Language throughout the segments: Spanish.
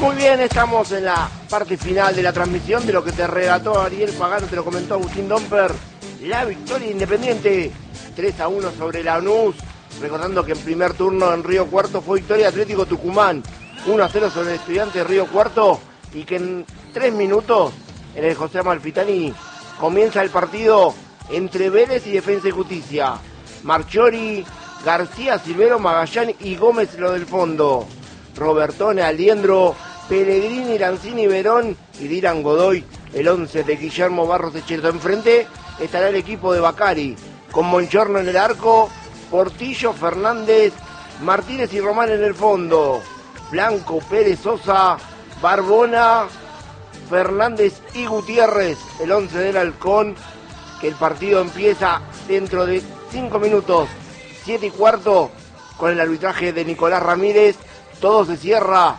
Muy bien, estamos en la parte final de la transmisión de lo que te relató Ariel Pagano, te lo comentó Agustín Domper. La victoria Independiente 3-1 sobre Lanús. Recordando que en primer turno en Río Cuarto fue victoria Atlético Tucumán 1-0 sobre el Estudiante de Río Cuarto, y que en 3 minutos en el José Amalfitani comienza el partido entre Vélez y Defensa y Justicia. Marchiori, García, Silvero, Magallán y Gómez lo del fondo. Robertone, Aliendro, Pellegrini, Lanzini, Verón y Dylan Godoy, el 11 de Guillermo Barros Echeto. Enfrente estará el equipo de Bacari, con Monchorno en el arco, Portillo, Fernández, Martínez y Román en el fondo. Blanco, Pérez, Sosa, Barbona, Fernández y Gutiérrez, el 11 del Halcón, que el partido empieza dentro de 5 minutos, 7:15, con el arbitraje de Nicolás Ramírez. Todo se cierra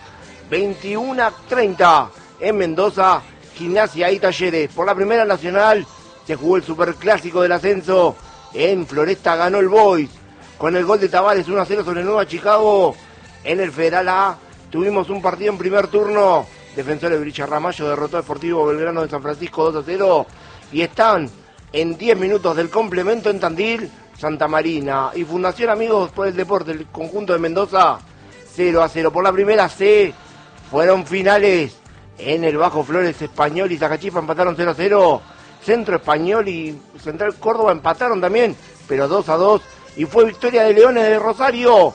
21:30 en Mendoza, Gimnasia y Talleres. Por la Primera Nacional se jugó el Superclásico del Ascenso. En Floresta ganó el Boys con el gol de Tavares 1-0 sobre Nueva Chicago. En el Federal A tuvimos un partido en primer turno. Defensores de Bricha-Ramallo derrotó a Deportivo Belgrano de San Francisco 2-0. Y están en 10 minutos del complemento en Tandil, Santa Marina y Fundación Amigos por el Deporte, el conjunto de Mendoza, 0-0. Por la Primera C fueron finales. En el Bajo Flores, Español y Zacachifa empataron 0-0. Centro Español y Central Córdoba empataron también, pero 2-2. Y fue victoria de Leones de Rosario,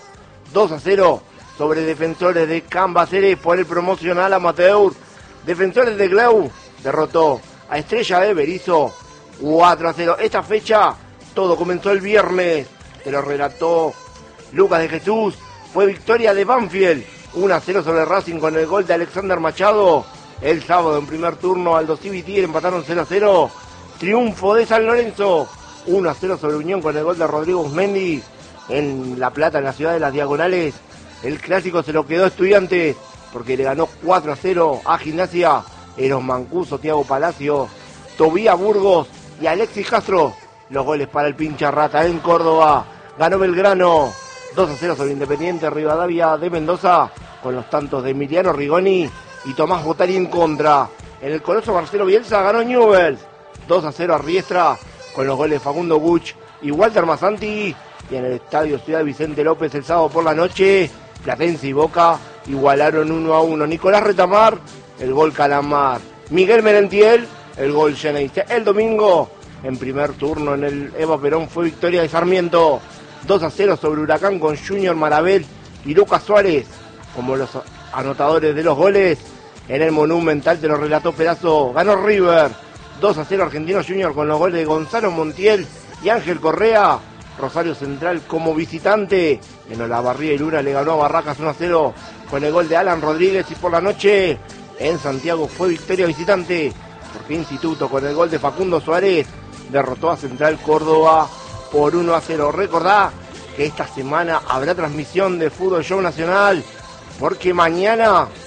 2-0 sobre Defensores de Cambaceres por el promocional amateur. Defensores de Glau derrotó a Estrella de Berizo 4-0. Esta fecha, todo comenzó el viernes, te lo relató Lucas de Jesús. Fue victoria de Banfield 1-0 sobre Racing con el gol de Alexander Machado. El sábado en primer turno Aldo Civi y Tigre empataron 0-0. Triunfo de San Lorenzo 1-0 sobre Unión con el gol de Rodrigo Usmendi. En La Plata, en la ciudad de las Diagonales, el clásico se lo quedó Estudiantes porque le ganó 4-0 a Gimnasia. Eros Mancuso, Tiago Palacio, Tobía Burgos y Alexis Castro. Los goles para el pincha rata. En Córdoba ganó Belgrano 2-0 sobre Independiente Rivadavia de Mendoza con los tantos de Emiliano Rigoni y Tomás Botari en contra. En el Coloso Marcelo Bielsa ganó Newell's 2-0 a Riestra con los goles de Facundo Buch y Walter Masanti. Y en el Estadio Ciudad Vicente López el sábado por la noche, Platense y Boca igualaron 1-1. Nicolás Retamar, el gol Calamar. Miguel Merentiel, el gol Geneise. El domingo, en primer turno en el Eva Perón, fue victoria de Sarmiento 2-0 sobre Huracán con Junior Marabel y Lucas Suárez como los anotadores de los goles. En el Monumental, te lo relató Pedazo, ganó River 2-0 Argentino Junior con los goles de Gonzalo Montiel y Ángel Correa. Rosario Central como visitante en Olavarría y Luna le ganó a Barracas 1-0 con el gol de Alan Rodríguez. Y por la noche en Santiago fue victoria visitante porque Instituto con el gol de Facundo Suárez derrotó a Central Córdoba por 1-0. Recordá que esta semana habrá transmisión de Fútbol Show Nacional porque mañana